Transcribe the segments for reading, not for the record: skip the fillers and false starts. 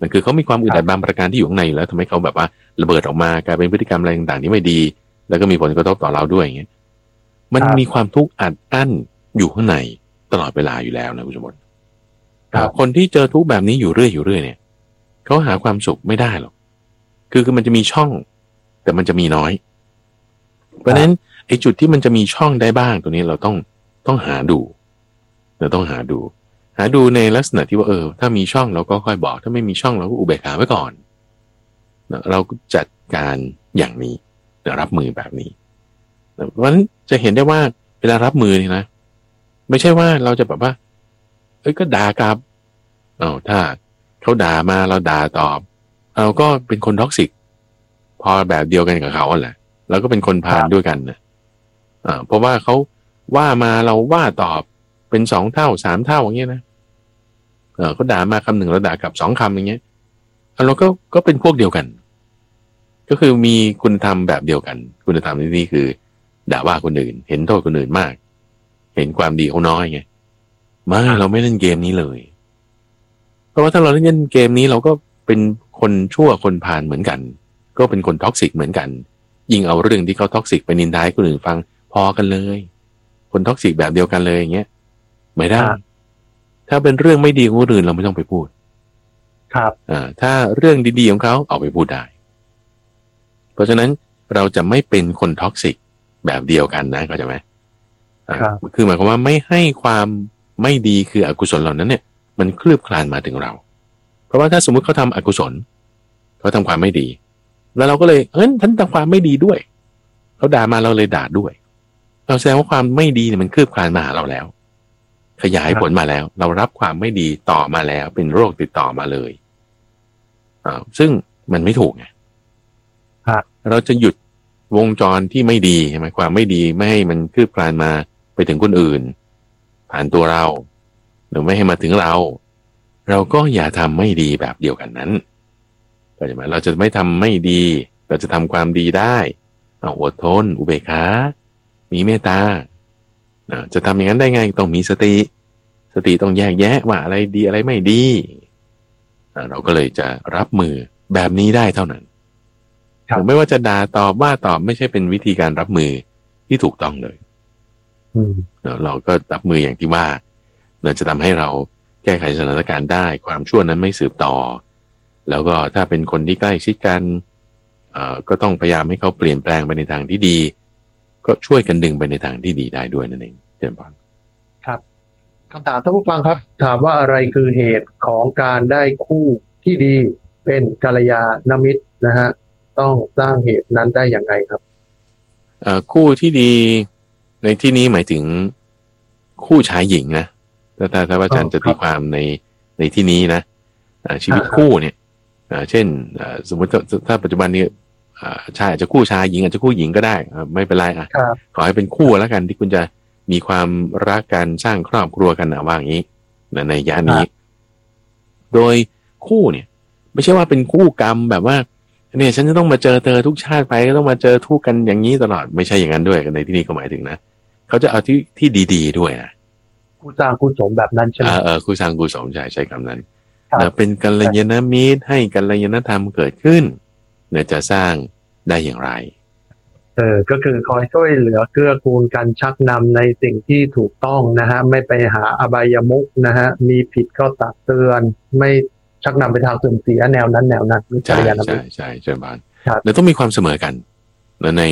นั่นคือเขามีความอึดอัดบางประการที่อยู่ข้างในอยู่แล้วทำให้เขาแบบว่าระเบิดออกมากลายเป็นพฤติกรรมอะไรต่างๆที่ไม่ดีแล้วก็มีผลกระทบต่อเราด้วยอย่างเงี้ยมันมีความทุกข์อัดอั้นอยู่ข้างในตลอดเวลาอยู่แล้วนะคุณสมบัติคนที่เจอทุกข์แบบนี้อยู่เรื่อยเนี่ยเขาหาความสุขไม่ได้หรอกคือมันจะมีช่องแต่มันจะมีน้อยเพราะฉะนั้นไอ้จุดที่มันจะมีช่องได้บ้างตัวนี้เราต้องหาดูเราต้องหาดูในลักษณะที่ว่าถ้ามีช่องเราก็ค่อยบอกถ้าไม่มีช่องเราก็อุเบกขาไว้ก่อนเราก็จัดการอย่างนี้รับมือแบบนี้เพราะฉะนั้นจะเห็นได้ว่าเวลารับมือนี่นะไม่ใช่ว่าเราจะแบบว่าก็ด่ากลับถ้าเขาด่ามาเราด่าตอบเราก็เป็นคนท็อกซิกพอแบบเดียวกันกับเขาแหละเราก็เป็นคนพาลด้วยกันนะเพราะว่าเขาว่ามาเราว่าตอบเป็น2 เท่า 3 เท่าอย่างเงี้ยนะเขาด่ามาคำหนึ่งเราด่ากลับ2 คำอย่างเงี้ยเราก็เป็นพวกเดียวกันก็คือมีคุณธรรมแบบเดียวกันคุณธรรมที่นี่คือด่าว่าคนอื่นเห็นโทษคนอื่นมากเห็นความดีเขาน้อยไงไม่เราไม่เล่นเกมนี้เลยเพราะว่าถ้าเราเล่นเกมนี้เราก็เป็นคนชั่วคนพาลเหมือนกันก็เป็นคนท็อกซิกเหมือนกันยิ่งเอาเรื่องที่เขาท็อกซิกไปนินทาให้คนอื่นฟังพอกันเลยคนท็อกซิกแบบเดียวกันเลยอย่างเงี้ยไม่ได้ถ้าเป็นเรื่องไม่ดีของคนอื่นเราไม่ต้องไปพูดครับถ้าเรื่องดีๆของเขาเอาไปพูดได้เพราะฉะนั้นเราจะไม่เป็นคนท็อกซิกแบบเดียวกันนะเข้าใจไหมคือหมายความว่าไม่ให้ความไม่ดีคืออกุศลเหล่านั้นเนี่ยมันคลืบคลานมาถึงเราเพราะว่าถ้าสมมุติเขาทำอกุศลเขาทำความไม่ดีแล้วเราก็เลยฉันทำความไม่ดีด้วยเขาด่ามาเราเลยด่าด้วยเราแสดงว่าความไม่ดีเนี่ยมันคลืบคลานมาหาเราแล้วขยายผลมาแล้วเรารับความไม่ดีต่อมาแล้วเป็นโรคติดต่อมาเลยซึ่งมันไม่ถูกไงเราจะหยุดวงจรที่ไม่ดีใช่ไหมความไม่ดีไม่ให้มันคลืบคลานมาไปถึงคนอื่นผ่านตัวเราหรือไม่ให้มาถึงเราก็อย่าทำไม่ดีแบบเดียวกันนั้นเข้าใจไหมเราจะไม่ทำไม่ดีเราจะทำความดีได้อดทนอุเบกขามีเมตตาจะทำอย่างนั้นได้ไงต้องมีสติต้องแยกแยะว่าอะไรดีอะไรไม่ดีเราก็เลยจะรับมือแบบนี้ได้เท่านั้นไม่ว่าจะด่าตอบว่าตอบไม่ใช่เป็นวิธีการรับมือที่ถูกต้องเลยเราก็รับมืออย่างที่ว่าเราจะทำให้เราแก้ไขสถานการณ์ได้ความชั่วนั้นไม่สืบต่อแล้วก็ถ้าเป็นคนที่ใกล้ชิดกันก็ต้องพยายามให้เขาเปลี่ยนแปลงไปในทางที่ดีก็ช่วยกันดึงไปในทางที่ดีได้ด้วยนั่นเองเจริญพรครับคำถามท่านผู้ฟังครับถามว่าอะไรคือเหตุของการได้คู่ที่ดีเป็นกัลยาณมิตรนะฮะต้องสร้างเหตุนั้นได้อย่างไรครับคู่ที่ดีในที่นี้หมายถึงคู่ชายหญิงนะถ้าอาจารย์จะตีความในที่นี้นะชีวิตคู่เนี่ยเช่นสมมติถ้าปัจจุบันนี้ชายอาจจะคู่ชายหญิงอาจจะคู่หญิงก็ได้ไม่เป็นไรขอให้เป็นคู่แล้วกันที่คุณจะมีความรักกันสร้างครอบครัวกันว่าอย่างนี้ในย่านนี้โดยคู่เนี่ยไม่ใช่ว่าเป็นคู่กรรมแบบว่าเนี่ยฉันจะต้องมาเจอเธอทุกชาติไปก็ต้องมาเจอทุกกันอย่างนี้ตลอดไม่ใช่อย่างนั้นด้วยในที่นี้ก็หมายถึงนะเขาจะเอาที่ดีๆด้วยนะคู่สร้างคู่สมแบบนั้นใช่ไหมคู่สร้างคู่สมใช่คำนั้นเป็นกัลยาณมิตรให้กัลยาณธรรมเกิดขึ้นเนี่ยจะสร้างได้อย่างไรก็คือคอยช่วยเหลือเกื้อกูลกันชักนำในสิ่งที่ถูกต้องนะฮะไม่ไปหาอบายมุขนะฮะมีผิดก็ตักเตือนไม่ชักนำไปทางเสื่อมเสียแนวนั้นใช่เจ้าบ้านแล้วต้องมีความเสมอกันใน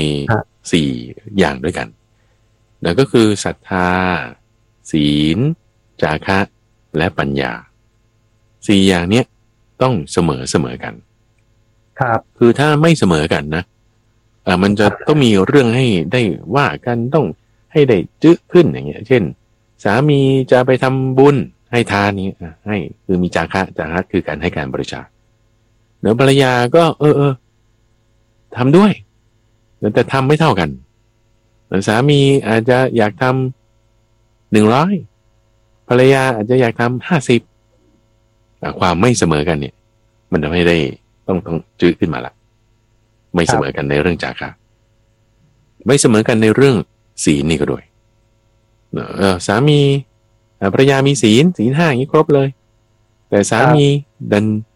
4อย่างด้วยกันนั่นก็คือศรัทธาศีลจาคะและปัญญา4อย่างเนี้ยต้องเสมอกันครับคือถ้าไม่เสมอกันนะมันจะต้องมีเรื่องให้ได้ว่ากันต้องให้ได้จึ๊ขึ้นอย่างเงี้ยเช่นสามีจะไปทำบุญให้ทานนี้ให้คือมีจาคะคือการให้การบริจาคเดี๋ยวภรรยาก็ทำด้วยแต่ทำไม่เท่ากันสามีอาจจะอยากทำ100ภรรยาอาจจะอยากทำ50ความไม่เสมอกันเนี่ยมันทำให้ได้ต้องจื้อขึ้นมาละไม่เสมอกันในเรื่องจาคะไม่เสมอกันในเรื่องศีลนี่ก็ด้วยสามีภรรยามีศีล5อย่างนี้ครบเลยแต่สามีดัน